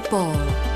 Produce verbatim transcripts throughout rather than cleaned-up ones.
pól.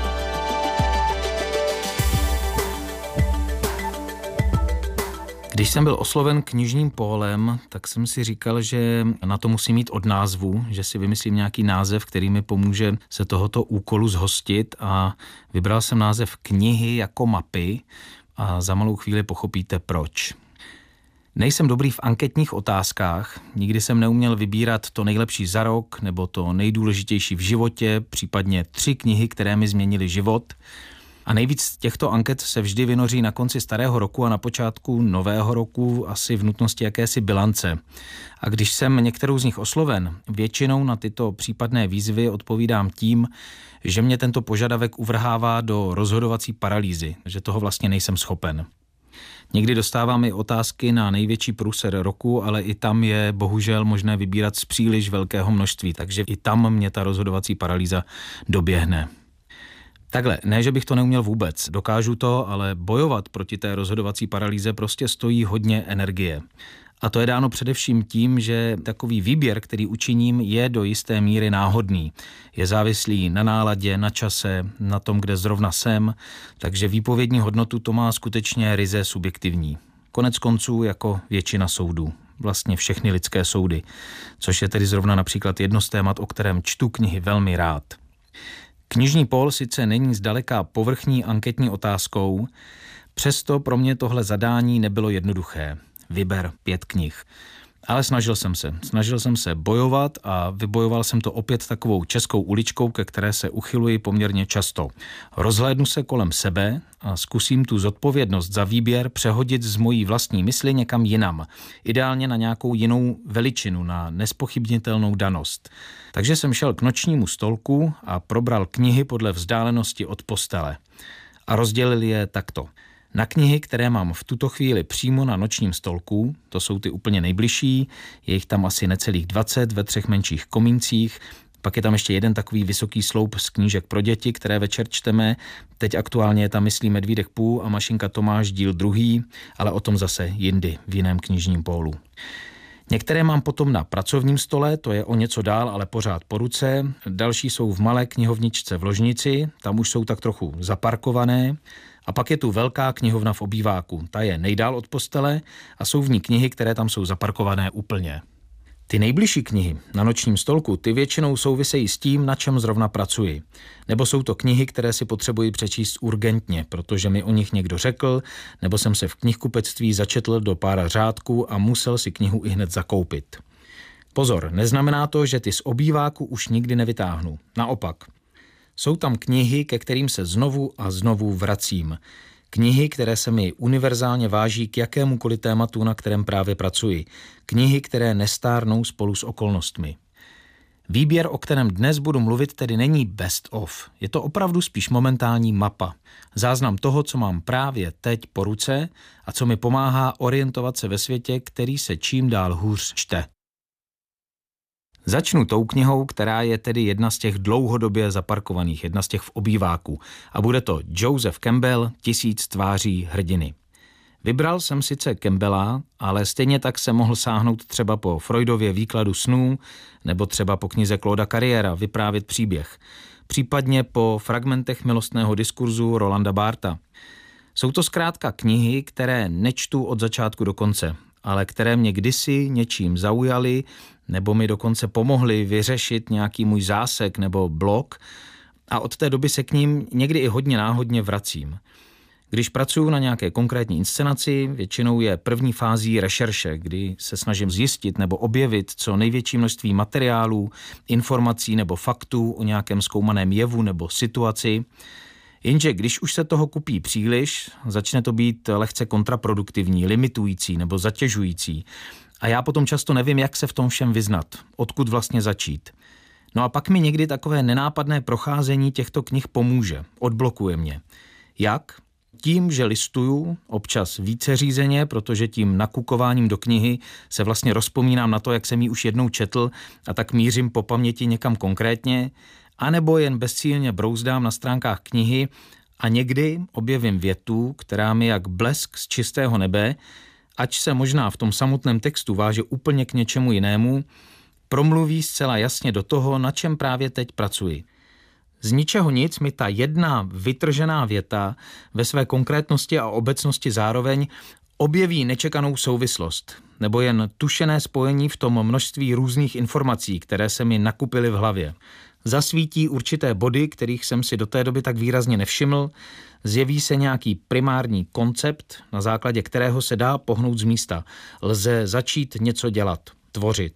Když jsem byl osloven knižním pólem, tak jsem si říkal, že na to musím mít od názvu, že si vymyslím nějaký název, který mi pomůže se tohoto úkolu zhostit, a vybral jsem název Knihy jako mapy a za malou chvíli pochopíte proč. Nejsem dobrý v anketních otázkách, nikdy jsem neuměl vybírat to nejlepší za rok nebo to nejdůležitější v životě, případně tři knihy, které mi změnily život. A nejvíc těchto anket se vždy vynoří na konci starého roku a na počátku nového roku, asi v nutnosti jakési bilance. A když jsem některou z nich osloven, většinou na tyto případné výzvy odpovídám tím, že mě tento požadavek uvrhává do rozhodovací paralýzy, že toho vlastně nejsem schopen. Někdy dostávám i otázky na největší průser roku, ale i tam je bohužel možné vybírat z příliš velkého množství, takže i tam mě ta rozhodovací paralýza doběhne. Takhle, ne, že bych to neuměl vůbec, dokážu to, ale bojovat proti té rozhodovací paralýze prostě stojí hodně energie. A to je dáno především tím, že takový výběr, který učiním, je do jisté míry náhodný. Je závislý na náladě, na čase, na tom, kde zrovna jsem, takže výpovědní hodnotu to má skutečně ryze subjektivní. Konec konců jako většina soudů. Vlastně všechny lidské soudy, což je tedy zrovna například jedno z témat, o kterém čtu knihy velmi rád. Knižní pól sice není zdaleka povrchní anketní otázkou, přesto pro mě tohle zadání nebylo jednoduché. Vyber pět knih. Ale snažil jsem se. Snažil jsem se bojovat a vybojoval jsem to opět takovou českou uličkou, ke které se uchyluji poměrně často. Rozhlédnu se kolem sebe a zkusím tu zodpovědnost za výběr přehodit z mojí vlastní mysli někam jinam. Ideálně na nějakou jinou veličinu, na nespochybnitelnou danost. Takže jsem šel k nočnímu stolku a probral knihy podle vzdálenosti od postele. A rozdělil je takto. Na knihy, které mám v tuto chvíli přímo na nočním stolku, to jsou ty úplně nejbližší, je jich tam asi necelých dvacet ve třech menších komíncích, pak je tam ještě jeden takový vysoký sloup z knížek pro děti, které večer čteme, teď aktuálně je tam Myslí Medvídek Pů a Mašinka Tomáš díl druhý, ale o tom zase jindy v jiném knižním pólu. Některé mám potom na pracovním stole, to je o něco dál, ale pořád po ruce, další jsou v malé knihovničce v ložnici, tam už jsou tak trochu zaparkované. A pak je tu velká knihovna v obýváku, ta je nejdál od postele a jsou v ní knihy, které tam jsou zaparkované úplně. Ty nejbližší knihy na nočním stolku, ty většinou souvisejí s tím, na čem zrovna pracuji. Nebo jsou to knihy, které si potřebuji přečíst urgentně, protože mi o nich někdo řekl, nebo jsem se v knihkupectví začetl do pár řádků a musel si knihu i hned zakoupit. Pozor, neznamená to, že ty z obýváku už nikdy nevytáhnu. Naopak. Jsou tam knihy, ke kterým se znovu a znovu vracím. Knihy, které se mi univerzálně váží k jakémukoliv tématu, na kterém právě pracuji. Knihy, které nestárnou spolu s okolnostmi. Výběr, o kterém dnes budu mluvit, tedy není best of. Je to opravdu spíš momentální mapa. Záznam toho, co mám právě teď po ruce a co mi pomáhá orientovat se ve světě, který se čím dál hůř čte. Začnu tou knihou, která je tedy jedna z těch dlouhodobě zaparkovaných, jedna z těch v obýváku. A bude to Joseph Campbell, Tisíc tváří hrdiny. Vybral jsem sice Campbella, ale stejně tak se mohl sáhnout třeba po Freudově výkladu snů, nebo třeba po knize Clauda Carriera Vyprávět příběh, případně po fragmentech milostného diskurzu Rolanda Bartha. Jsou to zkrátka knihy, které nečtu od začátku do konce, ale které mě kdysi něčím zaujaly, nebo mi dokonce pomohly vyřešit nějaký můj zásek nebo blok a od té doby se k ním někdy i hodně náhodně vracím. Když pracuji na nějaké konkrétní inscenaci, většinou je první fází rešerše, kdy se snažím zjistit nebo objevit co největší množství materiálů, informací nebo faktů o nějakém zkoumaném jevu nebo situaci. Jenže když už se toho kupí příliš, začne to být lehce kontraproduktivní, limitující nebo zatěžující. A já potom často nevím, jak se v tom všem vyznat, odkud vlastně začít. No a pak mi někdy takové nenápadné procházení těchto knih pomůže, odblokuje mě. Jak? Tím, že listuju, občas více řízeně, protože tím nakukováním do knihy se vlastně rozpomínám na to, jak jsem ji už jednou četl a tak mířím po paměti někam konkrétně, anebo jen bezcílně brouzdám na stránkách knihy a někdy objevím větu, která mi jak blesk z čistého nebe, ač se možná v tom samotném textu váže úplně k něčemu jinému, promluví zcela jasně do toho, na čem právě teď pracuji. Z ničeho nic mi ta jedna vytržená věta ve své konkrétnosti a obecnosti zároveň objeví nečekanou souvislost nebo jen tušené spojení v tom množství různých informací, které se mi nakupily v hlavě. Zasvítí určité body, kterých jsem si do té doby tak výrazně nevšiml, zjeví se nějaký primární koncept, na základě kterého se dá pohnout z místa. Lze začít něco dělat, tvořit.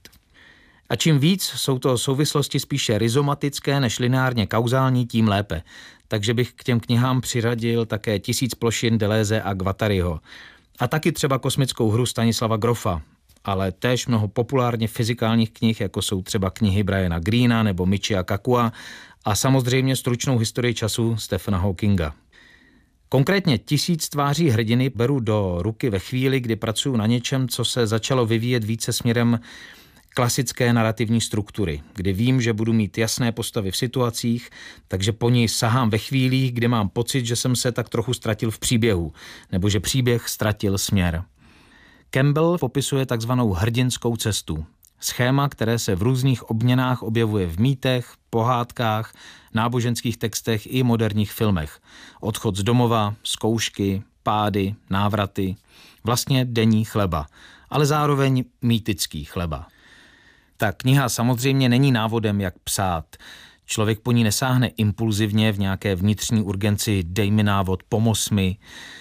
A čím víc jsou to souvislosti spíše rizomatické než lineárně kauzální, tím lépe. Takže bych k těm knihám přiradil také Tisíc plošin Deleuze a Guattariho. A taky třeba kosmickou hru Stanislava Grofa, ale též mnoho populárně fyzikálních knih, jako jsou třeba knihy Briana Greena nebo Michia Kakua a samozřejmě Stručnou historii času Stephena Hawkinga. Konkrétně Tisíc tváří hrdiny beru do ruky ve chvíli, kdy pracuji na něčem, co se začalo vyvíjet více směrem klasické narrativní struktury, kdy vím, že budu mít jasné postavy v situacích, takže po ní sahám ve chvílích, kdy mám pocit, že jsem se tak trochu ztratil v příběhu, nebo že příběh ztratil směr. Campbell popisuje takzvanou hrdinskou cestu. Schéma, které se v různých obměnách objevuje v mýtech, pohádkách, náboženských textech i moderních filmech. Odchod z domova, zkoušky, pády, návraty, vlastně denní chleba, ale zároveň mýtický chleba. Ta kniha samozřejmě není návodem, jak psát. Člověk po ní nesáhne impulzivně v nějaké vnitřní urgenci dej mi návod, pomoz mi.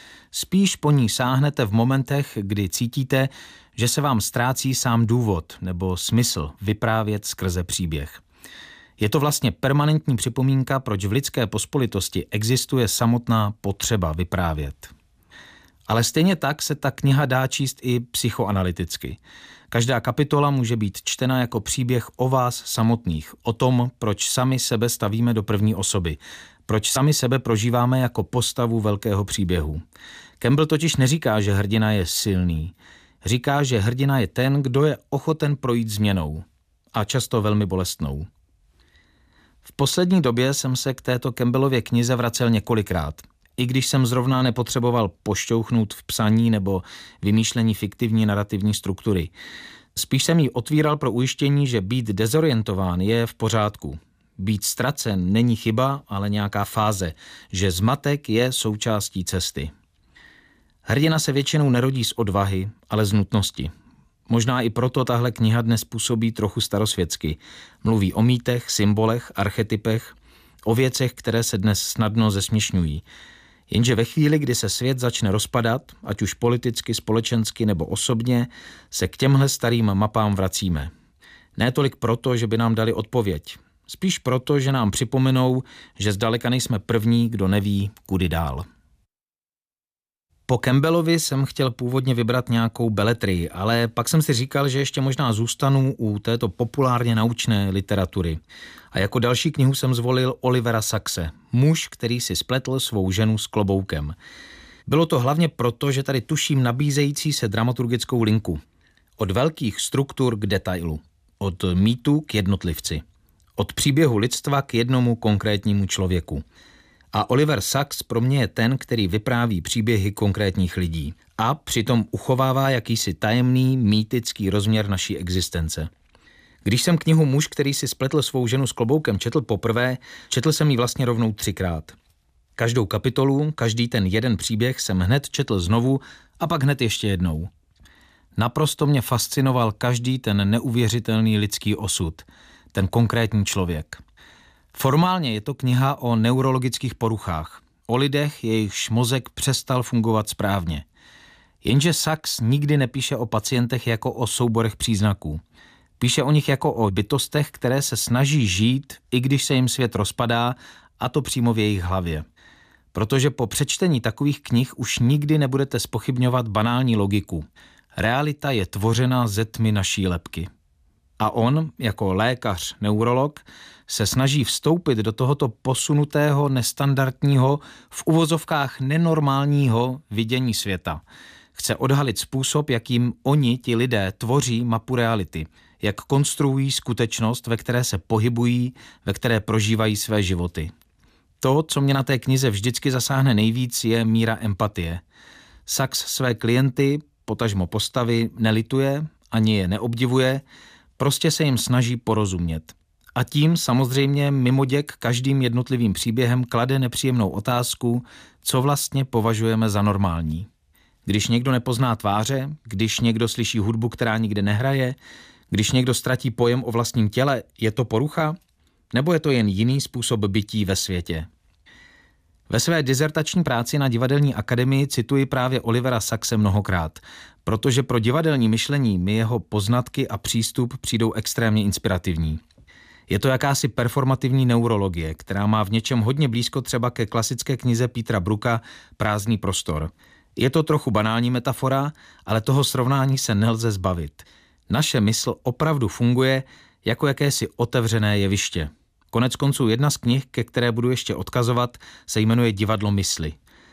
Spíš po ní sáhnete v momentech, kdy cítíte, že se vám ztrácí sám důvod nebo smysl vyprávět skrze příběh. Je to vlastně permanentní připomínka, proč v lidské pospolitosti existuje samotná potřeba vyprávět. Ale stejně tak se ta kniha dá číst i psychoanalyticky. Každá kapitola může být čtena jako příběh o vás samotných, o tom, proč sami sebe stavíme do první osoby, proč sami sebe prožíváme jako postavu velkého příběhu. Campbell totiž neříká, že hrdina je silný. Říká, že hrdina je ten, kdo je ochoten projít změnou. A často velmi bolestnou. V poslední době jsem se k této Campbellově knize vracel několikrát. I když jsem zrovna nepotřeboval pošťouchnout v psaní nebo vymýšlení fiktivní narrativní struktury. Spíš jsem ji otvíral pro ujištění, že být dezorientován je v pořádku. Být ztracen není chyba, ale nějaká fáze, že zmatek je součástí cesty. Hrdina se většinou nerodí z odvahy, ale z nutnosti. Možná i proto tahle kniha dnes působí trochu starosvětsky. Mluví o mýtech, symbolech, archetypech, o věcech, které se dnes snadno zesměšňují. Jenže ve chvíli, kdy se svět začne rozpadat, ať už politicky, společensky nebo osobně, se k těmhle starým mapám vracíme. Ne tolik proto, že by nám dali odpověď. Spíš proto, že nám připomenou, že zdaleka nejsme první, kdo neví, kudy dál. Po Campbellovi jsem chtěl původně vybrat nějakou beletrii, ale pak jsem si říkal, že ještě možná zůstanu u této populárně naučné literatury. A jako další knihu jsem zvolil Olivera Saxe, muž, který si spletl svou ženu s kloboukem. Bylo to hlavně proto, že tady tuším nabízející se dramaturgickou linku. Od velkých struktur k detailu. Od mýtu k jednotlivci. Od příběhu lidstva k jednomu konkrétnímu člověku. A Oliver Sacks pro mě je ten, který vypráví příběhy konkrétních lidí a přitom uchovává jakýsi tajemný, mýtický rozměr naší existence. Když jsem knihu Muž, který si spletl svou ženu s kloboukem, četl poprvé, četl jsem ji vlastně rovnou třikrát. Každou kapitolu, každý ten jeden příběh jsem hned četl znovu a pak hned ještě jednou. Naprosto mě fascinoval každý ten neuvěřitelný lidský osud, ten konkrétní člověk. Formálně je to kniha o neurologických poruchách, o lidech, jejichž mozek přestal fungovat správně. Jenže Sacks nikdy nepíše o pacientech jako o souborech příznaků. Píše o nich jako o bytostech, které se snaží žít, i když se jim svět rozpadá, a to přímo v jejich hlavě. Protože po přečtení takových knih už nikdy nebudete zpochybňovat banální logiku. Realita je tvořena ze tmy naší lebky. A on, jako lékař, neurolog, se snaží vstoupit do tohoto posunutého, nestandardního, v uvozovkách nenormálního vidění světa. Chce odhalit způsob, jakým oni, ti lidé, tvoří mapu reality, jak konstruují skutečnost, ve které se pohybují, ve které prožívají své životy. To, co mě na té knize vždycky zasáhne nejvíc, je míra empatie. Sacks své klienty, potažmo postavy, nelituje, ani je neobdivuje, prostě se jim snaží porozumět. A tím samozřejmě mimoděk každým jednotlivým příběhem klade nepříjemnou otázku, co vlastně považujeme za normální. Když někdo nepozná tváře, když někdo slyší hudbu, která nikde nehraje, když někdo ztratí pojem o vlastním těle, je to porucha? Nebo je to jen jiný způsob bytí ve světě? Ve své dizertační práci na Divadelní akademii cituji právě Olivera Saxe mnohokrát, protože pro divadelní myšlení mi jeho poznatky a přístup přijdou extrémně inspirativní. Je to jakási performativní neurologie, která má v něčem hodně blízko třeba ke klasické knize Petera Brooka Prázdný prostor. Je to trochu banální metafora, ale toho srovnání se nelze zbavit. Naše mysl opravdu funguje jako jakési otevřené jeviště. Konec konců jedna z knih, ke které budu ještě odkazovat, se jmenuje Divadlo mysli.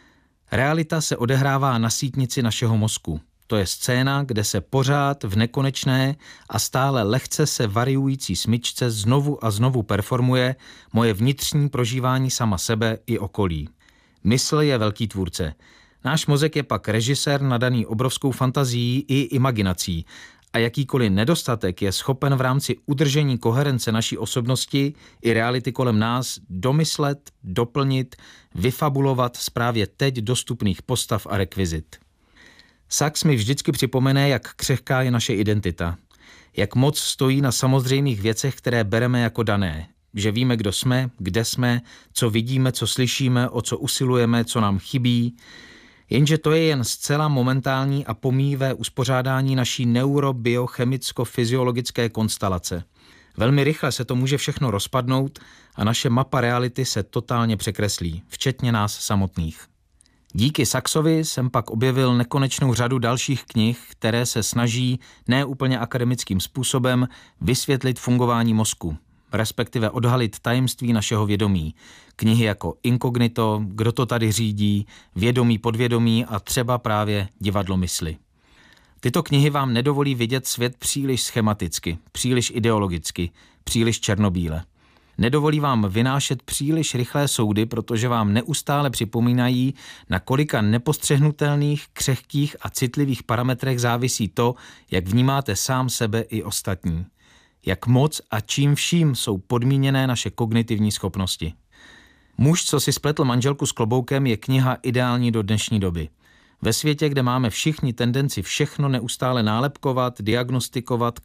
Realita se odehrává na sítnici našeho mozku. To je scéna, kde se pořád v nekonečné a stále lehce se variující smyčce znovu a znovu performuje moje vnitřní prožívání sama sebe i okolí. Mysl je velký tvůrce. Náš mozek je pak režisér nadaný obrovskou fantazií i imaginací a jakýkoliv nedostatek je schopen v rámci udržení koherence naší osobnosti i reality kolem nás domyslet, doplnit, vyfabulovat z právě teď dostupných postav a rekvizit. Sachs mi vždycky připomene, jak křehká je naše identita. Jak moc stojí na samozřejmých věcech, které bereme jako dané. Že víme, kdo jsme, kde jsme, co vidíme, co slyšíme, o co usilujeme, co nám chybí. Jenže to je jen zcela momentální a pomíjivé uspořádání naší neurobiochemicko-fyziologické konstelace. Velmi rychle se to může všechno rozpadnout a naše mapa reality se totálně překreslí, včetně nás samotných. Díky Sachsovi jsem pak objevil nekonečnou řadu dalších knih, které se snaží neúplně akademickým způsobem vysvětlit fungování mozku, respektive odhalit tajemství našeho vědomí. Knihy jako Inkognito, Kdo to tady řídí, Vědomí, podvědomí a třeba právě Divadlo mysli. Tyto knihy vám nedovolí vidět svět příliš schematicky, příliš ideologicky, příliš černobíle. Nedovolí vám vynášet příliš rychlé soudy, protože vám neustále připomínají, na kolika nepostřehnutelných, křehkých a citlivých parametrech závisí to, jak vnímáte sám sebe i ostatní. Jak moc a čím vším jsou podmíněné naše kognitivní schopnosti. Muž, co si spletl manželku s kloboukem, je kniha ideální do dnešní doby. Ve světě, kde máme všichni tendenci všechno neustále nálepkovat, diagnostikovat,